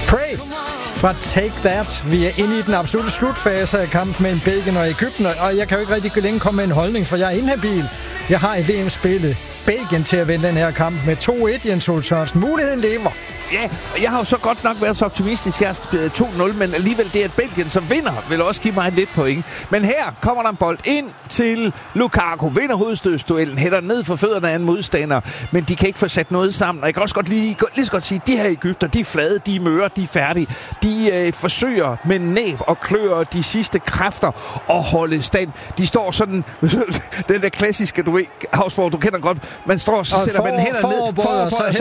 Pray fra Take That. Vi er inde i den absolutte slutfase af kampen mellem Belgien og Egypten, og jeg kan jo ikke rigtig længe komme med en holdning, for jeg er inhabil. Jeg har i VM-spillet Belgien til at vinde den her kamp med 2-1, Jens Ole Sørensen. Muligheden lever. Ja, jeg har jo så godt nok været så optimistisk. Jeg er 2-0, men alligevel det, at Belgien som vinder, vil også give mig lidt point. Men her kommer der en bold ind til Lukaku. Vinder hovedstødsduellen, hætter ned for fødderne af en modstander, men de kan ikke få sat noget sammen. Og jeg kan også godt lige så godt sige, at de her Egypter, de er flade, de er møre, de er færdige. De forsøger med næb og klør de sidste kræfter at holde stand. De står sådan, den der klassiske, du ved, Hausborg, du kender godt, man står, så sætter man hænderne ned,